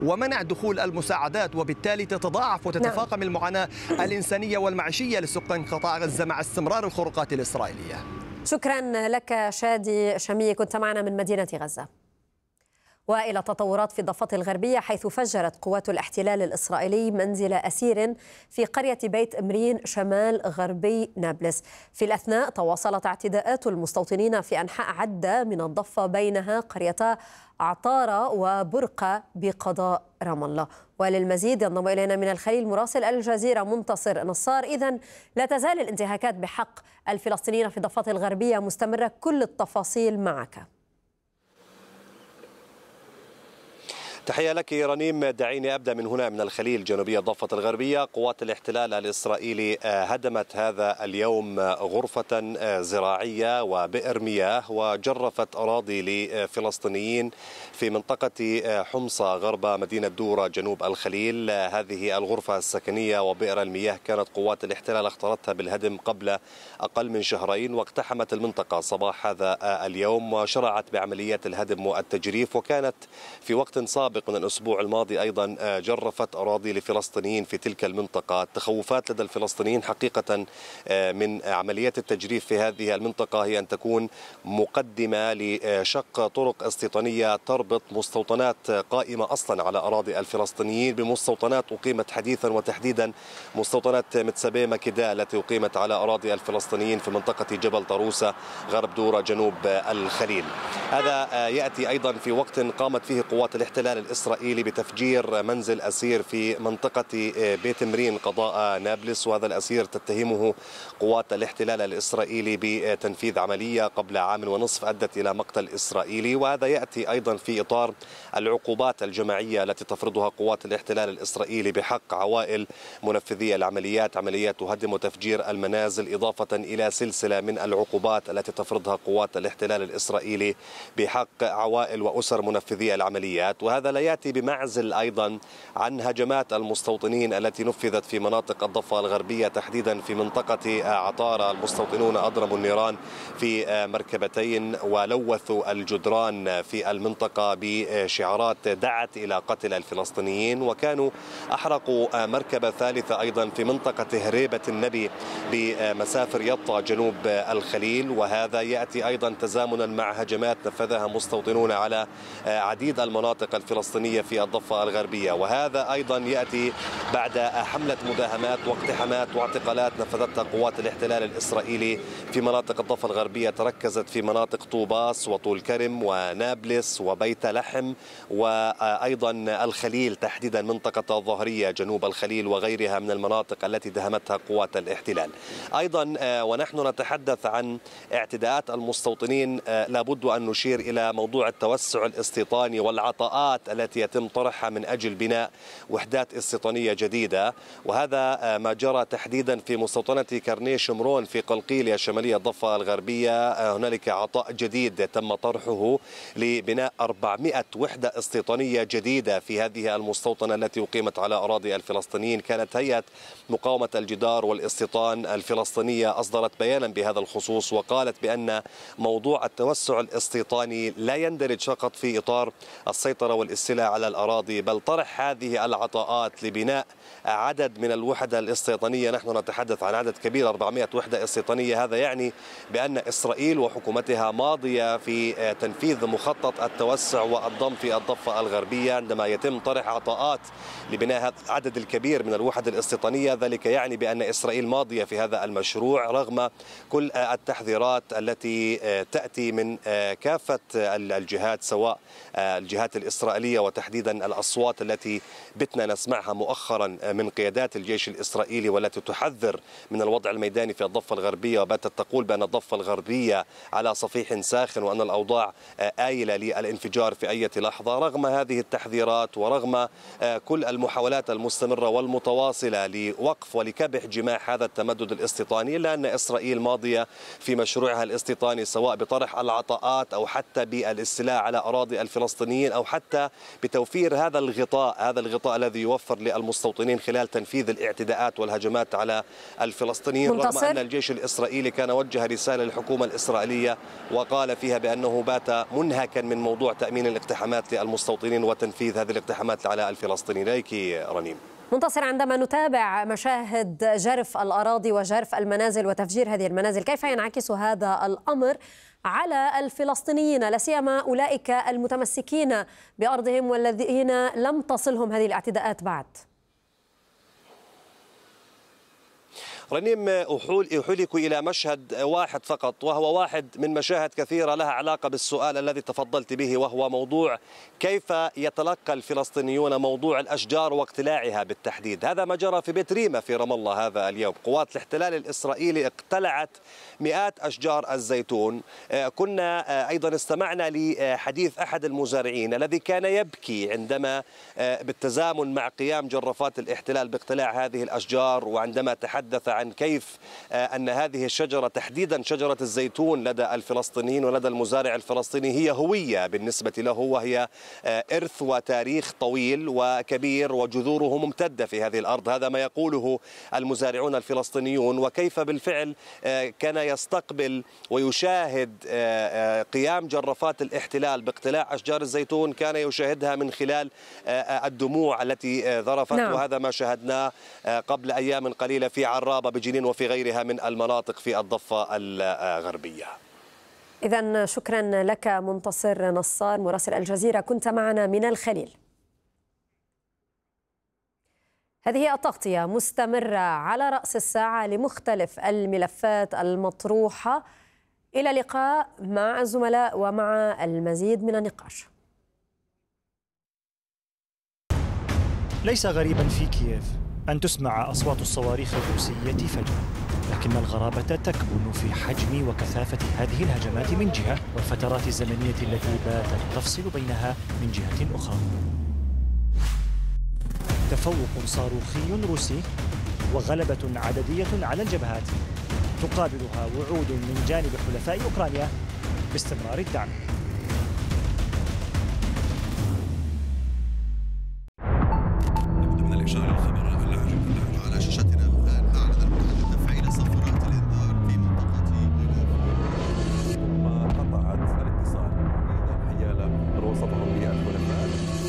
ومنع دخول المساعدات، وبالتالي تتضاعف وتتفاقم المعاناة الإنسانية والمعيشية لسكان قطاع غزة مع استمرار الخروقات الإسرائيلية. شكرا لك شادي شمي، كنت معنا من مدينة غزة. وإلى تطورات في الضفة الغربية، حيث فجرت قوات الاحتلال الإسرائيلي منزل أسير في قرية بيت إمرين شمال غربي نابلس. في الأثناء تواصلت اعتداءات المستوطنين في أنحاء عدة من الضفة، بينها قريتا عطارة وبرقة بقضاء رام الله. وللمزيد ينضم إلينا من الخليل مراسل الجزيرة منتصر نصار. إذن لا تزال الانتهاكات بحق الفلسطينيين في الضفة الغربية مستمرة، كل التفاصيل معك. تحية لك رنيم. دعيني أبدأ من هنا من الخليل جنوبية الضفة الغربية. قوات الاحتلال الإسرائيلي هدمت هذا اليوم غرفة زراعية وبئر مياه، وجرفت أراضي لفلسطينيين في منطقة حمصة غرب مدينة دورة جنوب الخليل. هذه الغرفة السكنية وبئر المياه كانت قوات الاحتلال اخترتها بالهدم قبل أقل من شهرين، واقتحمت المنطقة صباح هذا اليوم وشرعت بعمليات الهدم والتجريف. وكانت في وقت سابق من الأسبوع الماضي أيضا جرفت أراضي لفلسطينيين في تلك المنطقة. التخوفات لدى الفلسطينيين حقيقة من عمليات التجريف في هذه المنطقة هي أن تكون مقدمة لشق طرق استيطانية تربط مستوطنات قائمة أصلا على أراضي الفلسطينيين بمستوطنات أقيمت حديثا، وتحديدا مستوطنات متسابي مكيداء التي أقيمت على أراضي الفلسطينيين في منطقة جبل طروسة غرب دورة جنوب الخليل. هذا يأتي أيضا في وقت قامت فيه قوات الاحتلال الإسرائيلي بتفجير منزل أسير في منطقة بيت إمرين قضاء نابلس، وهذا الأسير تتهمه قوات الاحتلال الإسرائيلي بتنفيذ عملية قبل عام ونصف أدت إلى مقتل إسرائيلي. وهذا يأتي أيضا في إطار العقوبات الجماعية التي تفرضها قوات الاحتلال الإسرائيلي بحق عوائل منفذي العمليات، عمليات هدم وتفجير المنازل، إضافة إلى سلسلة من العقوبات التي تفرضها قوات الاحتلال الإسرائيلي بحق عوائل وأسر منفذي العمليات. وهذا لا يأتي بمعزل أيضا عن هجمات المستوطنين التي نفذت في مناطق الضفة الغربية، تحديدا في منطقة عطارة. المستوطنون أضرموا النيران في مركبتين ولوثوا الجدران في المنطقة بشعارات دعت إلى قتل الفلسطينيين، وكانوا أحرقوا مركبة ثالثة أيضا في منطقة هريبة النبي بمسافر يطا جنوب الخليل. وهذا يأتي أيضا تزامنا مع هجمات نفذها مستوطنون على عديد المناطق الفلسطينية في الضفة الغربية. وهذا أيضا يأتي بعد حملة مداهمات واقتحامات واعتقالات نفذتها قوات الاحتلال الإسرائيلي في مناطق الضفة الغربية، تركزت في مناطق طوباس وطول كرم ونابلس وبيت لحم وأيضا الخليل، تحديدا منطقة الظهرية جنوب الخليل وغيرها من المناطق التي دهمتها قوات الاحتلال. أيضا ونحن نتحدث عن اعتداءات المستوطنين، لابد أن نشير إلى موضوع التوسع الاستيطاني والعطاءات التي يتم طرحها من أجل بناء وحدات استيطانية جديدة. وهذا ما جرى تحديدا في مستوطنة كرني شمرون في قلقيلية الشمالية الضفة الغربية. هنالك عطاء جديد تم طرحه لبناء 400 وحدة استيطانية جديدة في هذه المستوطنة التي أقيمت على أراضي الفلسطينيين. كانت هيئة مقاومة الجدار والاستيطان الفلسطينية أصدرت بيانا بهذا الخصوص، وقالت بأن موضوع التوسع الاستيطاني لا يندرج فقط في إطار السيطرة والاستيلاء على الأراضي، بل طرح هذه العطاءات لبناء عدد من الوحدة الاستيطانية. نحن نتحدث عن عدد كبير 400 وحدة استيطانية. هذا يعني بأن إسرائيل وحكومتها ماضية في تنفيذ مخطط التوسع والضم في الضفة الغربية. عندما يتم طرح عطاءات لبناء هذا العدد الكبير من الوحد الاستيطانية، ذلك يعني بأن إسرائيل ماضية في هذا المشروع رغم كل التحذيرات التي تأتي من كافة الجهات، سواء الجهات الإسرائيلية وتحديدا الأصوات التي بتنا نسمعها مؤخرا من قيادات الجيش الإسرائيلي والتي تحذر من الوضع الميداني في الضفة الغربية، وباتت تقول بأن الضفة الغربية على صفيح ساخن وأن الأوضاع آيلة للانفجار في أي لحظة. رغم هذه التحذيرات ورغم كل المحاولات المستمرة والمتواصلة لوقف ولكبح جماح هذا التمدد الاستيطاني، إلا أن إسرائيل ماضية في مشروعها الاستيطاني، سواء بطرح العطاءات أو حتى بالاستيلاء على أراضي الفلسطينيين أو حتى بتوفير هذا الغطاء الذي يوفر للمستوطنين خلال تنفيذ الاعتداءات والهجمات على الفلسطينيين، رغم أن الجيش الإسرائيلي كان وجه رسالة للحكومة الإسرائيلية وقال فيها بأنه بات منهكا من موضوع تأمين الاقتحامات للمستوطنين وتنفيذ هذه الاقتحامات على الفلسطينيين. إليك رنيم. منتصر، عندما نتابع مشاهد جرف الأراضي وجرف المنازل وتفجير هذه المنازل، كيف ينعكس هذا الأمر على الفلسطينيين، لا سيما أولئك المتمسكين بأرضهم والذين لم تصلهم هذه الاعتداءات بعد؟ رنيم، أحولك إلى مشهد واحد فقط، وهو واحد من مشاهد كثيرة لها علاقة بالسؤال الذي تفضلت به، وهو موضوع كيف يتلقى الفلسطينيون موضوع الأشجار واقتلاعها بالتحديد. هذا ما جرى في بيت ريمة في رام الله هذا اليوم. قوات الاحتلال الإسرائيلي اقتلعت مئات أشجار الزيتون. كنا أيضا استمعنا لحديث أحد المزارعين الذي كان يبكي عندما بالتزامن مع قيام جرافات الاحتلال باقتلاع هذه الأشجار، وعندما تحدث عن كيف أن هذه الشجرة تحديدا شجرة الزيتون لدى الفلسطينيين ولدى المزارع الفلسطيني هي هوية بالنسبة له، وهي إرث وتاريخ طويل وكبير وجذوره ممتدة في هذه الأرض. هذا ما يقوله المزارعون الفلسطينيون، وكيف بالفعل كان يستقبل ويشاهد قيام جرافات الاحتلال باقتلاع أشجار الزيتون، كان يشاهدها من خلال الدموع التي ذرفت. نعم. وهذا ما شاهدناه قبل أيام قليلة في عرابة بجنين وفي غيرها من المناطق في الضفة الغربية. إذن شكرا لك منتصر نصار مراسل الجزيرة، كنت معنا من الخليل. هذه التغطية مستمرة على رأس الساعة لمختلف الملفات المطروحة. إلى اللقاء مع الزملاء ومع المزيد من النقاش. ليس غريبا في كييف أن تسمع أصوات الصواريخ الروسية فجأة، لكن الغرابة تكمن في حجم وكثافة هذه الهجمات من جهة، والفترات الزمنية التي باتت تفصل بينها من جهة أخرى. تفوق صاروخي روسي وغلبة عددية على الجبهات، تقابلها وعود من جانب حلفاء أوكرانيا باستمرار الدعم.